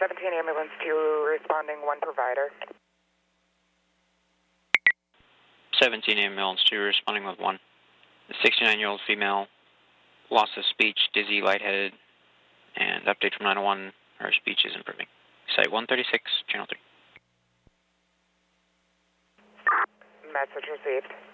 17 ambulance 2 responding, 1 provider. 17 ambulance 2 responding with 1. The 69-year-old female, loss of speech, dizzy, lightheaded, and update from 901, her speech is improving. Site 136, channel 3. Message received.